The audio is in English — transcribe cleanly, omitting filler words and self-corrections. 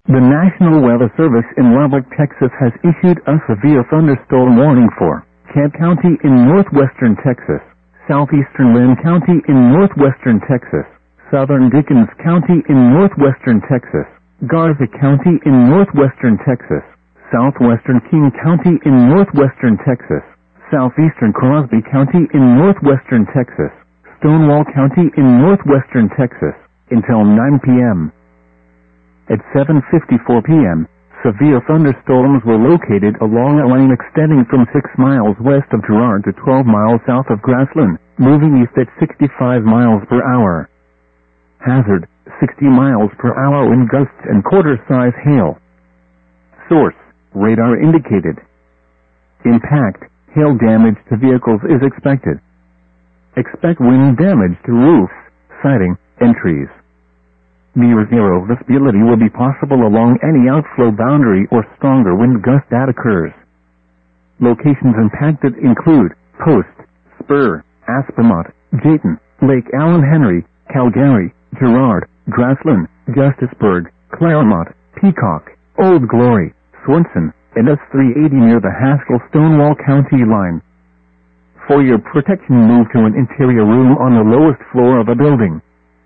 The National Weather Service in Lubbock, Texas has issued a severe thunderstorm warning for Kent County in northwestern Texas, southeastern Lynn County in northwestern Texas, southern Dickens County in northwestern Texas, Garza County in northwestern Texas, southwestern King County in northwestern Texas, southeastern Crosby County in northwestern Texas, Stonewall County in northwestern Texas, until 9 p.m. At 7:54 p.m., severe thunderstorms were located along a line extending from 6 miles west of Girard to 12 miles south of Grassland, moving east at 65 miles per hour. Hazard, 60 miles per hour wind gusts and quarter-size hail. Source, radar indicated. Impact, hail damage to vehicles is expected. Expect wind damage to roofs, siding, and trees. Near zero visibility will be possible along any outflow boundary or stronger wind gust that occurs. Locations impacted include Post, Spur, Aspermont, Jayton, Lake Allen Henry, Calgary, Girard, Grassland, Justisburg, Claremont, Peacock, Old Glory, Swanson, and S380 near the Haskell-Stonewall County line. For your protection, move to an interior room on the lowest floor of a building.